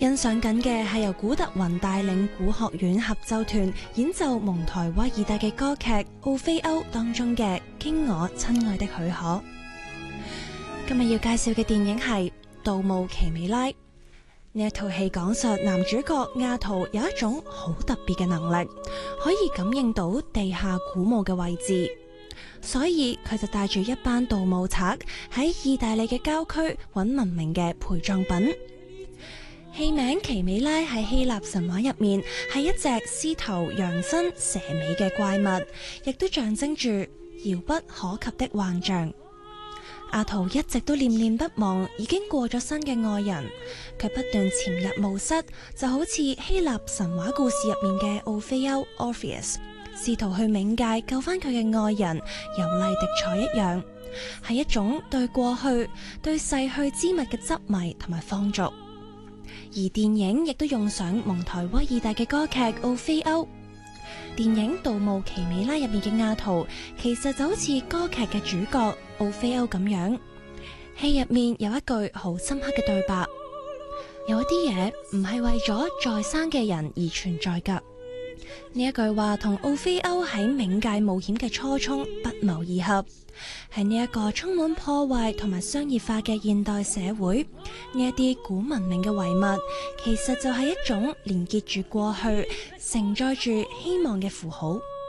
欣賞緊嘅係由古特雲帶領古學院合奏團演奏蒙台威爾第嘅歌劇《奧菲歐》當中嘅《經我親愛的許可》。今日要介紹嘅電影係《盜墓奇美拉》。呢一套戲講述男主角亞圖有一種好特別嘅能力，可以感應到地下古墓嘅位置，所以佢就帶住一班盜墓賊喺意大利嘅郊區揾文明嘅陪葬品。戲名奇美拉喺希臘神話入面係一隻獅頭羊身蛇尾嘅怪物，亦都象徵住遙不可及的幻象。阿圖一直都念念不忘已經過咗身嘅愛人，佢不斷潛入墓室，就好似希臘神話故事入面嘅奧菲歐 Orpheus 試圖去冥界救翻佢嘅愛人尤麗迪彩一樣，係一種對過去、對逝去之物嘅執迷同埋放逐。而電影亦都用上蒙台威爾第嘅歌劇《奧菲歐》。電影《盜墓奇美拉》入面嘅亞圖，其實就好似歌劇嘅主角奧菲歐咁樣。戲入面有一句好深刻嘅對白，有一啲嘢唔係為咗在生嘅人而存在噶。呢一句話同奧菲歐喺冥界冒險嘅初衷不謀而合。喺呢一個充滿破壞同埋商業化嘅現代社會，呢一啲古文明嘅遺物，其實就係一種連結住過去、承載住希望嘅符號。